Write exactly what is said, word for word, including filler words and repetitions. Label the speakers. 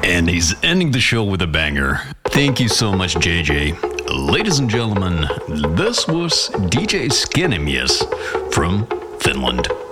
Speaker 1: And he's ending the show with a banger. Thank you so much, J J. Ladies and gentlemen, this was D J Skinnimus from Finland.